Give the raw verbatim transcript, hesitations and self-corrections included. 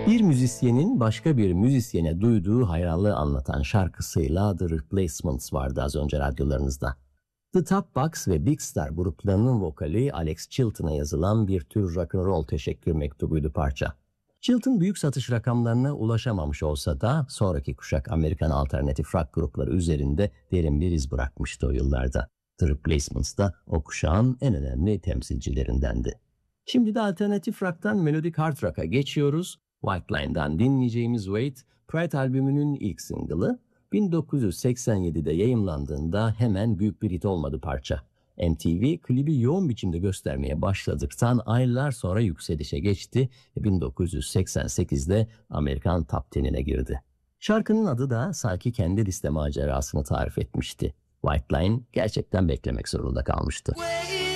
Bir müzisyenin başka bir müzisyene duyduğu hayranlığı anlatan şarkısıyla The Replacements vardı az önce radyolarınızda. The Top Box ve Big Star gruplarının vokali Alex Chilton'a yazılan bir tür rock'n'roll teşekkür mektubuydu parça. Chilton büyük satış rakamlarına ulaşamamış olsa da sonraki kuşak Amerikan alternatif rock grupları üzerinde derin bir iz bırakmıştı o yıllarda. The Replacements da o kuşağın en önemli temsilcilerindendi. Şimdi de alternatif rock'tan melodik hard rock'a geçiyoruz. White Line'dan dinleyeceğimiz Wait, Pride albümünün ilk single'ı. bin dokuz yüz seksen yedide yayımlandığında hemen büyük bir hit olmadı parça. M T V klibi yoğun biçimde göstermeye başladıktan aylar sonra yükselişe geçti ve bin dokuz yüz seksen sekizde Amerikan Top tenine girdi. Şarkının adı da sanki kendi liste macerasını tarif etmişti. White Line gerçekten beklemek zorunda kalmıştı.